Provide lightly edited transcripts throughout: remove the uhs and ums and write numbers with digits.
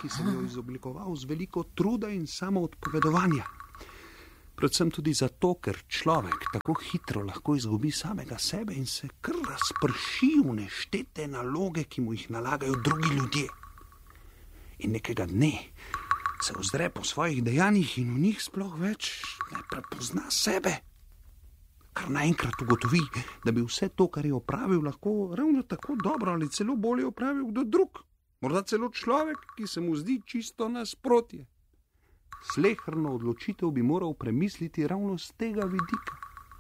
ki sem jo izoblikoval z veliko truda in samoodpovedovanja. Predvsem tudi zato, ker človek tako hitro lahko izgubi samega sebe in se kar razprši v neštete naloge, ki mu jih nalagajo drugi ljudje. In nekega dne se ozre po svojih dejanjih in v njih sploh več ne prepozna sebe. Kar naenkrat ugotovi, da bi vse to, kar je opravil, lahko ravno tako dobro ali celo bolje opravil kdo drug. Morda celo človek, ki se mu zdi čisto nasprotje. Sleherno odločitev bi moral premisliti ravno z tega vidika.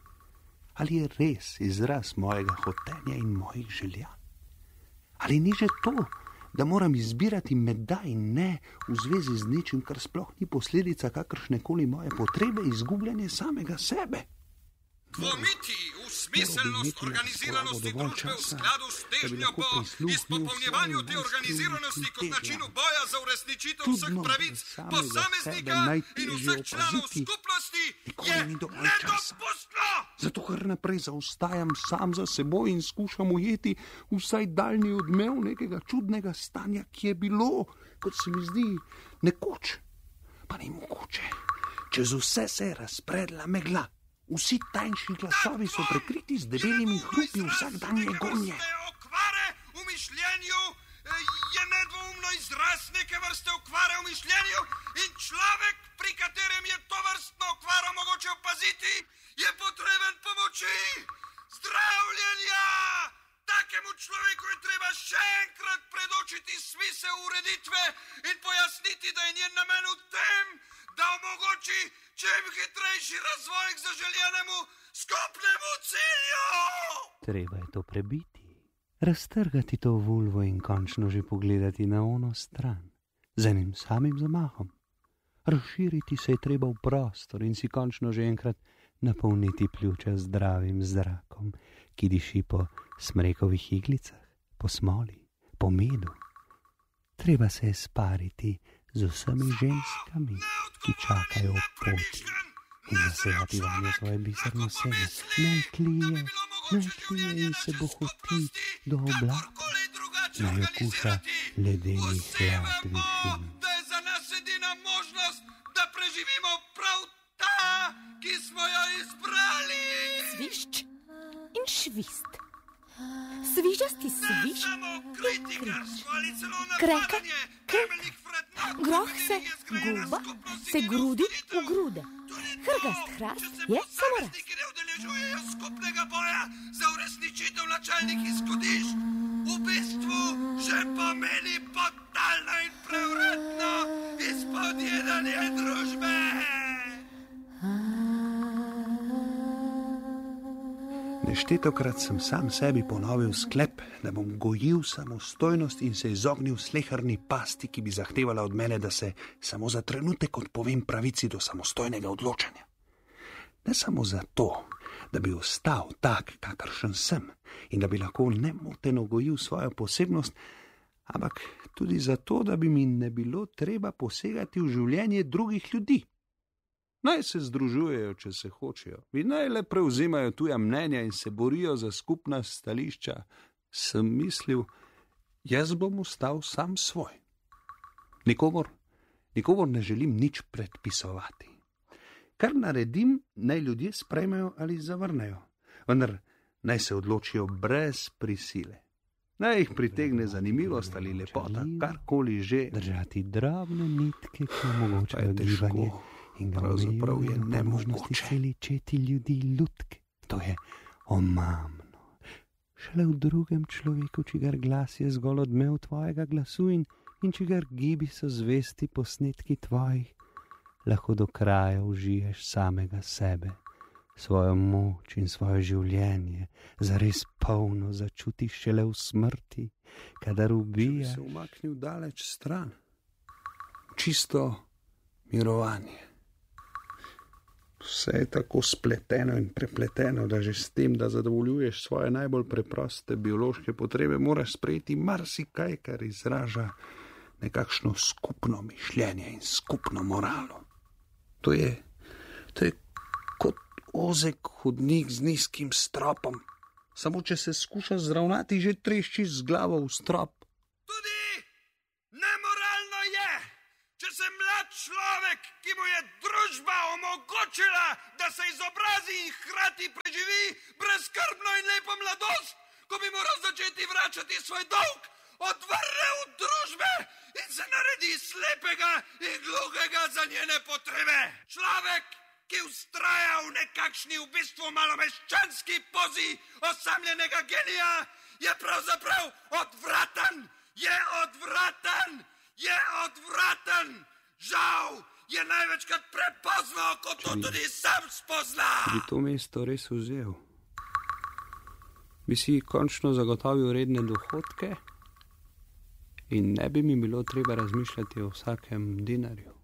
Ali je res izraz mojega hotenja in mojih želja? Ali ni že to, da moram izbirati med da in ne v zvezi z nečim, kar sploh ni posledica kakršnekoli moje potrebe, izgubljanje samega sebe? Dvomiti v smiselnost organiziranosti družbe v skladu s težnjo po izpopolnjevanju te organiziranosti kot načinu boja za uresničitev vseh pravic posameznika in vseh članov skupnosti je nedopustno! Zato kar naprej zaostajam sam za seboj in skušam ujeti vsaj daljni odmev nekega čudnega stanja, ki je bilo, kot se mi zdi, nekoč. Pa ni mogoče. Čez vse se je razpredla megla. Vsi tanjši glasovi so prekriti z debelimi hrupi vsakdanje gonje. Okvare v mišljenju je nedvoumno izraz neke vrste okvare v mišljenju in človek, pri katerem je to vrstno okvaro mogoče opaziti, je potreben pomoči, zdravljenja. Takemu človeku je treba še enkrat predočiti smisel ureditve in pojasniti, da je njen namen v tem, da omogoči čim hitrejši razvoj k zaželjenemu skupnemu cilju. Treba je to prebiti, raztrgati to vulvo in končno že pogledati na ono stran, z enim samim zamahom. Razširiti se je treba v prostor in si končno že enkrat napolniti pljuča zdravim zrakom, ki diši po smrekovih iglicah, po smoli, po medu. Treba se je spariti z vsemi ženskami, ki čakajo ob poti in zasejati vanje svoje biserno seme. Naj tlije in se bohoti do oblak, naj okuša ledenih hlad višin. Da je za nas edina možnost, da preživimo prav ta, ki smo jo izbrali. Svišč in švist. Svižasti sviš in krič. Kreka, krek. Groh se guba, se grudi v grude. Hrgast hrast je samorast. Ki ne udeležujejo skupnega boja za uresničitev načelnih izhodišč, v bistvu že pomeni podtalno in prevratno izpodjedanje družbe. Neštetokrat sem sam sebi ponovil sklep, da bom gojil samostojnost in se izognil sleherni pasti, ki bi zahtevala od mene, da se samo za trenutek odpovem pravici do samostojnega odločanja. Ne samo zato, da bi ostal tak, kakršen sem in da bi lahko nemoteno gojil svojo posebnost, ampak tudi zato, da bi mi ne bilo treba posegati v življenje drugih ljudi. Naj se združujejo, če se hočejo, in naj le prevzemajo tuja mnenja in se borijo za skupna stališča. Sem mislil, jaz bom ostal sam svoj. Nikomor ne želim nič predpisovati. Kar naredim, naj ljudje sprejmejo ali zavrnejo, vendar naj se odločijo brez prisile. Naj jih pritegne zanimivost ali lepota, karkoli že. Držati drobne nitke, ki omogočajo gibanje. In pravzaprav je nemogoče celičeti ljudi lutke. To je omamno. Šele v drugem človeku, čigar glas je zgolj odmev tvojega glasu in čigar gibi so zvesti posnetki tvojih, lahko do kraja užiješ samega sebe, svojo moč in svoje življenje, zares polno začutiš šele v smrti, kadar ubijaš. Če bi se umaknil daleč stran, čisto mirovanje. Vse je tako spleteno in prepleteno, da že s tem, da zadovoljuješ svoje najbolj preproste biološke potrebe, moraš sprejeti marsikaj, kar izraža nekakšno skupno mišljenje in skupno moralo. To je kot ozek hodnik z nizkim stropom. Samo če se skuša zravnati, že trešči z glavo v strop. Tudi nemoralno je, človek, ki mu je družba omogočila, da se izobrazi in hkrati preživi brezskrbno in lepo mladost, ko bi moral začeti vračati svoj dolg, odvrne od družbe in se naredi slepega in gluhega za njene potrebe. Človek, ki vztraja v nekakšni v bistvu malomeščanski pozi osamljenega genija, je pravzaprav odvraten, je odvraten, je odvraten. Žal je največkrat prepozno, ko to tudi sam spozna. Bi to mesto res vzel? Bi si končno zagotovil redne dohodke in ne bi mi bilo treba razmišljati o vsakem dinarju.